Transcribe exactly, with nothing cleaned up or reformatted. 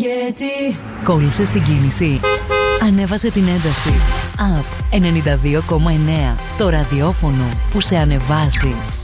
Γιατί κόλλησε στην κίνηση, ανέβασε την ένταση. Up ενενήντα δύο κόμμα εννέα, το ραδιόφωνο που σε ανεβάζει.